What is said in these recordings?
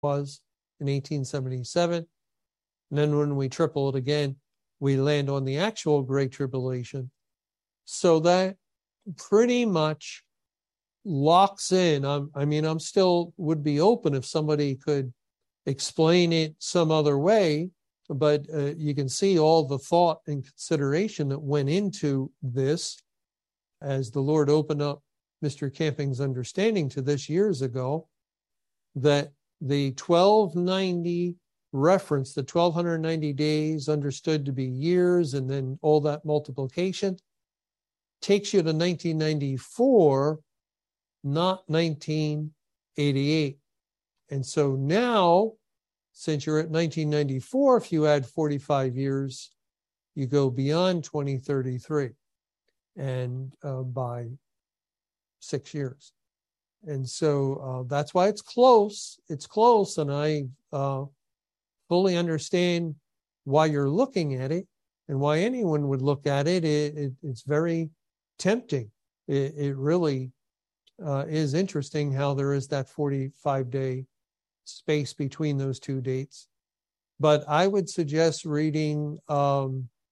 was in 1877. And then when we triple it again, we land on the actual Great Tribulation. So that pretty much locks in. I'm still would be open if somebody could explain it some other way, but you can see all the thought and consideration that went into this as the Lord opened up Mr. Camping's understanding to this years ago, that the 1290 reference, the 1290 days understood to be years, and then all that multiplication takes you to 1994, not 1988. And so now, since you're at 1994, if you add 45 years, you go beyond 2033 and by 6 years. And so that's why it's close. It's close, and I fully understand why you're looking at it and why anyone would look at it. It's very tempting. It really is interesting how there is that 45-day space between those two dates. But I would suggest reading, I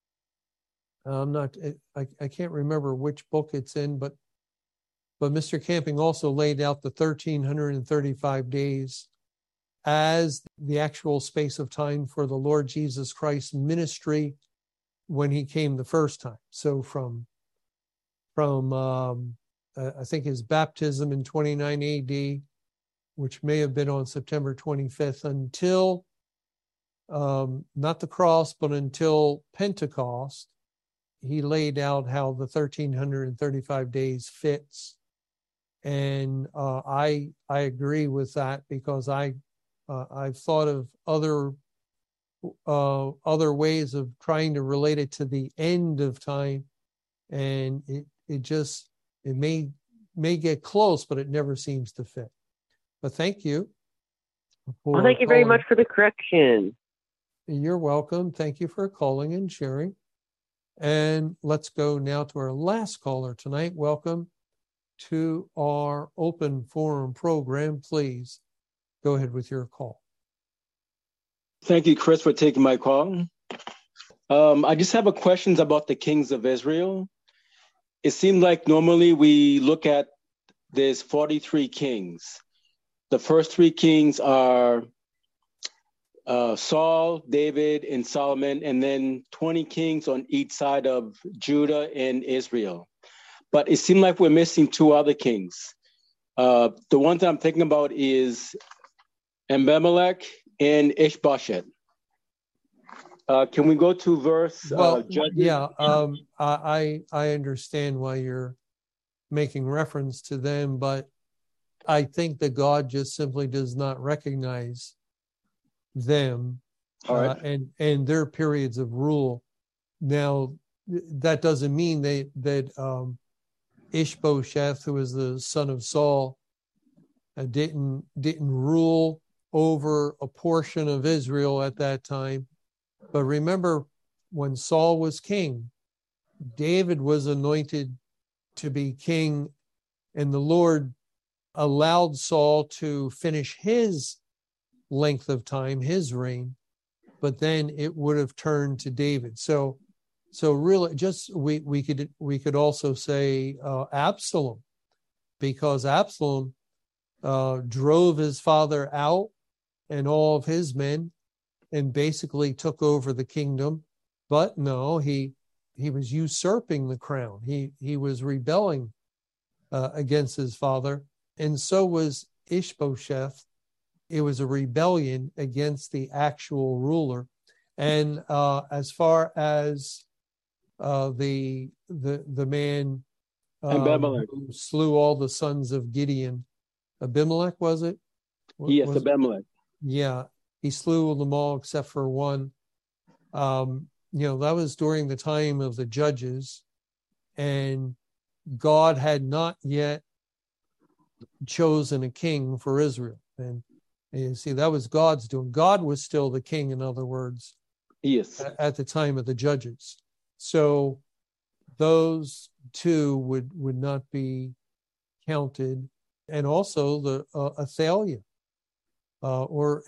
can't remember which book it's in, but Mr. Camping also laid out the 1,335 days as the actual space of time for the Lord Jesus Christ's ministry when he came the first time. So from I think his baptism in 29 AD, which may have been on September 25th, until not the cross, but until Pentecost, he laid out how the 1,335 days fits. And I agree with that, because I've thought of other ways of trying to relate it to the end of time, and it may get close, but it never seems to fit. But thank you. Well, thank you very much for the correction. You're welcome. Thank you for calling and sharing. And let's go now to our last caller tonight. Welcome to our open forum program. Please go ahead with your call. Thank you, Chris, for taking my call. I just have a questions about the kings of Israel. It seemed like normally we look at there's 43 kings. The first 3 kings are Saul, David, and Solomon, and then 20 kings on each side of Judah and Israel. But it seemed like we're missing 2 other kings. The ones I'm thinking about is Abimelech and Ishbosheth. Can we go to verse Judges? Yeah, I understand why you're making reference to them, but I think that God just simply does not recognize them and their periods of rule. Now, that doesn't mean that Ishbosheth, who was the son of Saul, didn't rule over a portion of Israel at that time. But remember, when Saul was king, David was anointed to be king, and the Lord allowed Saul to finish his length of time, his reign, but then it would have turned to David. So really, just we could also say Absalom, because Absalom drove his father out and all of his men, and basically took over the kingdom. But no, he was usurping the crown. He was rebelling against his father, and so was Ishbosheth. It was a rebellion against the actual ruler. And as far as the man who slew all the sons of Gideon, Abimelech, was it? Yes, Abimelech. Yeah, he slew them all except for one. That was during the time of the judges, and God had not yet chosen a king for Israel. And you see, that was God's doing. God was still the king, in other words, yes, at the time of the judges. So those 2 would not be counted. And also the Athaliah. or